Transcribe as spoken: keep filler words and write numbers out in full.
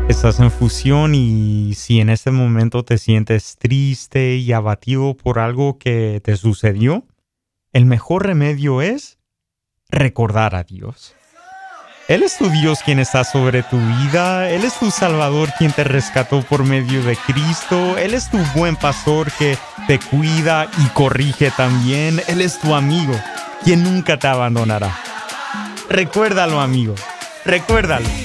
Estás en fusión y si en este momento te sientes triste y abatido por algo que te sucedió, el mejor remedio es recordar a Dios. Él es tu Dios quien está sobre tu vida, Él es tu Salvador quien te rescató por medio de Cristo, Él es tu buen pastor que te cuida y corrige también, Él es tu amigo quien nunca te abandonará. Recuérdalo, amigo, recuérdalo.